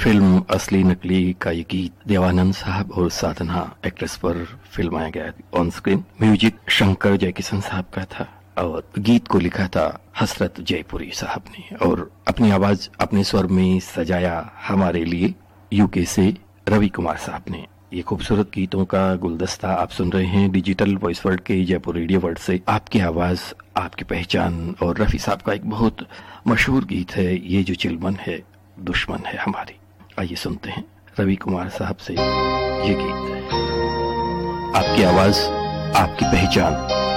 Film असली नकली का ये गीत देवानंद साहब और साधना एक्ट्रेस पर फिल्माया गया on screen. Music Shankar Jaikishan साहब का था और गीत को लिखा था हसरत जयपुरी साहब ने और अपनी आवाज अपने स्वर में सजाया हमारे लिए यूके से रवि कुमार साहब ने। ये खूबसूरत गीतों का गुलदस्ता आप सुन रहे हैं डिजिटल वॉइस वर्ल्ड के जयपुर रेडियो वर्ल्ड से। आपकी आवाज आपकी पहचान और रफी साहब का एक बहुत मशहूर गीत है ये जो चिलमन है दुश्मन है हमारी। आइए सुनते हैं रवि कुमार साहब से ये गीत। आपकी आवाज आपकी पहचान